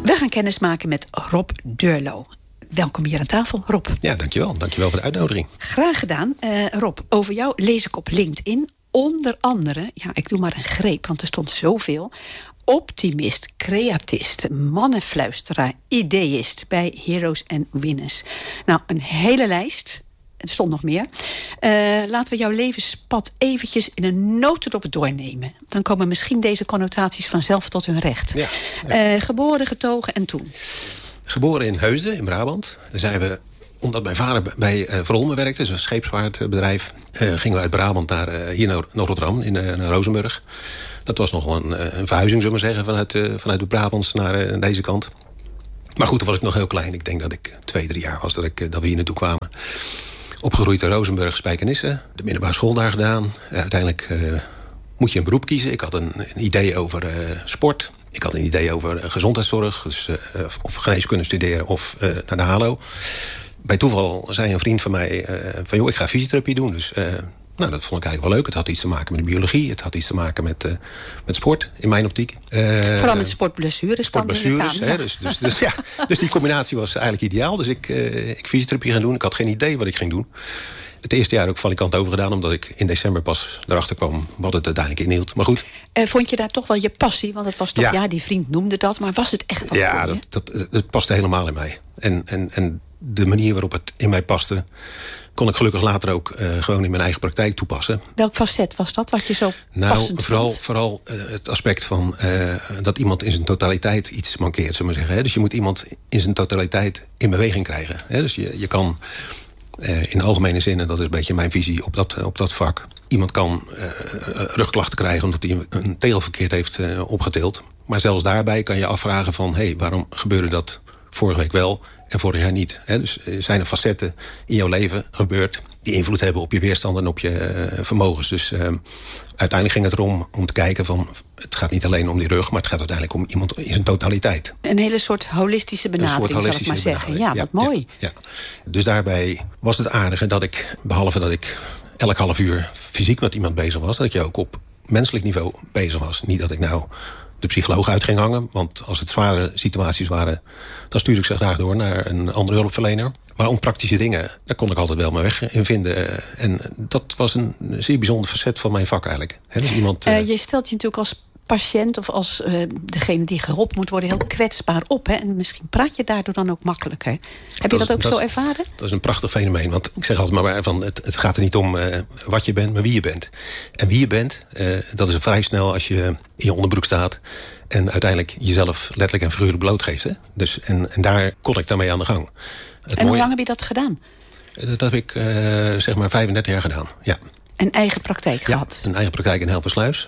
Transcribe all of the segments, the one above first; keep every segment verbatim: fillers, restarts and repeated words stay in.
We gaan kennismaken met Rob Deurlo. Welkom hier aan tafel, Rob. Ja, dankjewel. Dankjewel voor de uitnodiging. Graag gedaan. Uh, Rob, over jou lees ik op LinkedIn onder andere, ja, ik doe maar een greep, want er stond zoveel. Optimist, creatist, mannenfluisteraar, ideïst bij Heroes and Winners. Nou, een hele lijst. Er stond nog meer. Uh, laten we jouw levenspad eventjes in een notendop doornemen. Dan komen misschien deze connotaties vanzelf tot hun recht. Ja, ja. Uh, geboren, getogen en toen? Geboren in Heusden, in Brabant. Daar zijn we, omdat mijn vader bij uh, Vrolme werkte, dus een scheepsvaartbedrijf, uh, gingen we uit Brabant naar, uh, hier naar, naar Rotterdam, in, uh, naar Rozenburg. Dat was nog wel een, een verhuizing, zullen we maar zeggen, vanuit, uh, vanuit de Brabants naar uh, deze kant. Maar goed, toen was ik nog heel klein. Ik denk dat ik twee, drie jaar was dat, ik, uh, dat we hier naartoe kwamen. Opgegroeid in Rozenburg, Spijkenisse. De middelbare school daar gedaan. Uh, uiteindelijk uh, moet je een beroep kiezen. Ik had een, een idee over uh, sport. Ik had een idee over uh, gezondheidszorg. Dus uh, of geneeskunde studeren of uh, naar de HALO. Bij toeval zei een vriend van mij uh, van joh, ik ga fysiotherapie doen. Dus uh, nou, dat vond ik eigenlijk wel leuk. Het had iets te maken met de biologie. Het had iets te maken met, uh, met sport, in mijn optiek. Uh, Vooral met sportblessures. Sportblessures, hè, dus, dus, dus, ja, dus die combinatie was eigenlijk ideaal. Dus ik, uh, ik fysiotherapie gaan doen. Ik had geen idee wat ik ging doen. Het eerste jaar ook valikant overgedaan, omdat ik in december pas erachter kwam wat het uiteindelijk inhield. Maar goed. Uh, vond je daar toch wel je passie? Want het was toch, ja, ja die vriend noemde dat, maar was het echt wat ja, voor je? dat, dat, dat paste helemaal in mij. En, en, en de manier waarop het in mij paste, kon ik gelukkig later ook uh, gewoon in mijn eigen praktijk toepassen. Welk facet was dat, wat je zo nou, passend vooral, vond? vooral uh, het aspect van uh, dat iemand in zijn totaliteit iets mankeert, zullen we zeggen. Hè? Dus je moet iemand in zijn totaliteit in beweging krijgen. Hè? Dus je, je kan uh, in algemene zin, en dat is een beetje mijn visie op dat, op dat vak, iemand kan uh, rugklachten krijgen omdat hij een teel verkeerd heeft uh, opgeteeld. Maar zelfs daarbij kan je afvragen van, hé, hey, waarom gebeurde dat vorige week wel en vorig jaar niet? Hè? Dus zijn er facetten in jouw leven gebeurd die invloed hebben op je weerstand en op je uh, vermogens. Dus uh, uiteindelijk ging het erom om te kijken van, het gaat niet alleen om die rug, maar het gaat uiteindelijk om iemand in zijn totaliteit. Een hele soort holistische benadering, een soort holistische zal ik maar zeggen. Ja, wat ja, mooi. Ja, ja. Dus daarbij was het aardige dat ik, behalve dat ik elk half uur fysiek met iemand bezig was, dat ik ook op menselijk niveau bezig was. Niet dat ik nou de psycholoog uit ging hangen, want als het zware situaties waren, dan stuurde ik ze graag door naar een andere hulpverlener. Maar om praktische dingen, daar kon ik altijd wel mijn weg in vinden. En dat was een zeer bijzonder facet van mijn vak eigenlijk. He, dus iemand, uh, je stelt je natuurlijk als patiënt of als uh, degene die geholpen moet worden heel kwetsbaar op. Hè? En misschien praat je daardoor dan ook makkelijker. Heb je dat, dat ook dat zo ervaren? Dat is een prachtig fenomeen. Want ik zeg altijd maar, van, het, het gaat er niet om uh, wat je bent, maar wie je bent. En wie je bent, uh, dat is vrij snel als je in je onderbroek staat en uiteindelijk jezelf letterlijk en figuurlijk blootgeeft. Hè? Dus, en, en daar kon ik daarmee aan de gang. Het en mooie, hoe lang heb je dat gedaan? Dat heb ik uh, zeg maar vijfendertig jaar gedaan, ja. Een eigen praktijk ja, gehad? Een eigen praktijk in Helpersluis.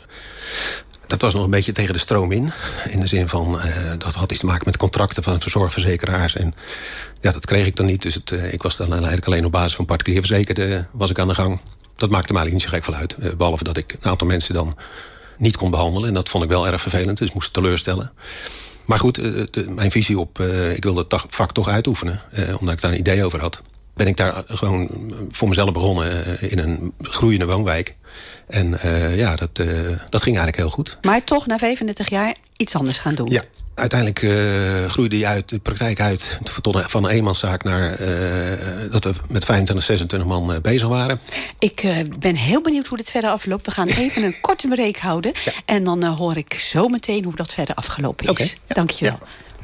Dat was nog een beetje tegen de stroom in. In de zin van, uh, dat had iets te maken met contracten van verzorgverzekeraars. En ja, dat kreeg ik dan niet. Dus het, uh, ik was dan eigenlijk alleen op basis van particulier verzekerde was ik aan de gang. Dat maakte me eigenlijk niet zo gek van uit. Uh, behalve dat ik een aantal mensen dan niet kon behandelen. En dat vond ik wel erg vervelend, dus ik moest teleurstellen. Maar goed, uh, de, mijn visie op, uh, ik wilde het vak toch uitoefenen. Uh, omdat ik daar een idee over had. Ben ik daar gewoon voor mezelf begonnen uh, in een groeiende woonwijk. En uh, ja, dat, uh, dat ging eigenlijk heel goed. Maar toch na vijfendertig jaar iets anders gaan doen? Ja, uiteindelijk uh, groeide die uit, de praktijk uit tot, van een eenmanszaak naar uh, dat we met vijfentwintig, zesentwintig man uh, bezig waren. Ik uh, ben heel benieuwd hoe dit verder afloopt. We gaan even een korte break houden. Ja. En dan uh, hoor ik zo meteen hoe dat verder afgelopen is. Okay, ja. Dank je wel. Ja.